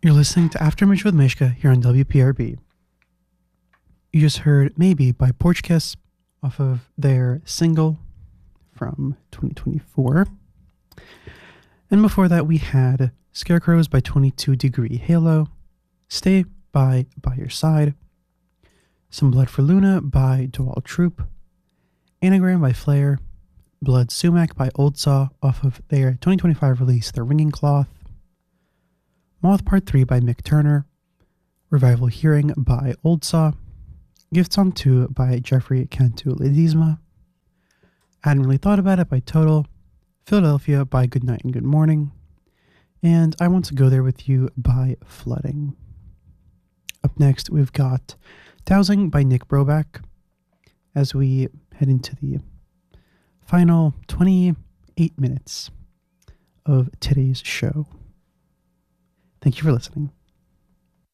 You're listening to Aftermatch with Mishka here on WPRB. You just heard Maybe by Porchkiss off of their single from 2024. And before that, we had Scarecrows by 22 Degree Halo, Stay by Your Side, Some Blood for Luna by Dual Troop, Anagram by Flare, Blood Sumac by Old Saw off of their 2025 release, The Ringing Cloth, Moth Part 3 by Mick Turner, Revival Hearing by Old Saw, Gifts on 2 by Jeffrey Cantu Ledesma, Hadn't Really Thought About It by Total, Philadelphia by Good Night and Good Morning, and I Want to Go There With You by Flooding. Up next, we've got Dowsing by Nick Broback as we head into the final 28 minutes of today's show. Thank you for listening.